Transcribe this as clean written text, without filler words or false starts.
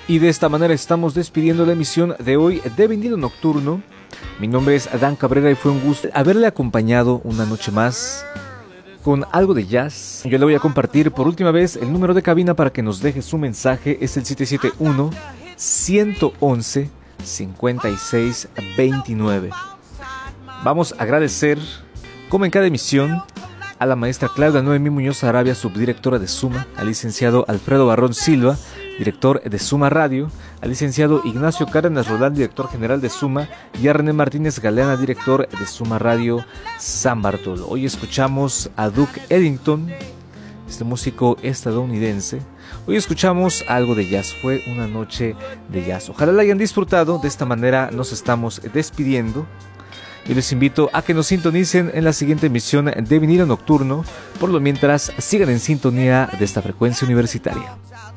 Y de esta manera estamos despidiendo la emisión de hoy de Vinilo Nocturno. Mi nombre es Adán Cabrera y fue un gusto haberle acompañado una noche más con algo de jazz. Yo le voy a compartir por última vez el número de cabina para que nos deje su mensaje. Es el 771-111-5629. Vamos a agradecer, como en cada emisión, a la maestra Claudia Noemí Muñoz Arabia, subdirectora de Suma, al licenciado Alfredo Barrón Silva, director de Suma Radio, al licenciado Ignacio Cárdenas Roldán, director general de Suma, y a René Martínez Galeana, director de Suma Radio San Bartolo. Hoy escuchamos a Duke Ellington, este músico estadounidense. Hoy escuchamos algo de jazz, fue una noche de jazz. Ojalá la hayan disfrutado. De esta manera nos estamos despidiendo. Y les invito a que nos sintonicen en la siguiente emisión de Vinilo Nocturno. Por lo mientras, sigan en sintonía de esta frecuencia universitaria.